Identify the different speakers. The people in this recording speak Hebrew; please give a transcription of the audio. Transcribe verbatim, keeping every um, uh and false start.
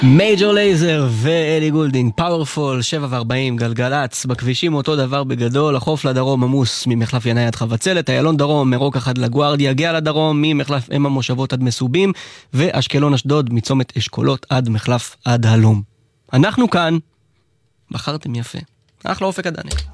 Speaker 1: מייג'ור לייזר ואלי גולדינג, פאורפול, שבע וארבעים, גלגלץ, בכבישים אותו דבר בגדול, החוף לדרום עמוס ממחלף ינאי עד חבצלת, איילון דרום מרוקח עד לגוארדיה, גאה לדרום ממחלף אם המושבות עד מסובים, ואשקלון אשדוד מצומת אשכולות עד מחלף עד הלום. אנחנו כאן, בחרתם יפה. אחלה אופק עדני.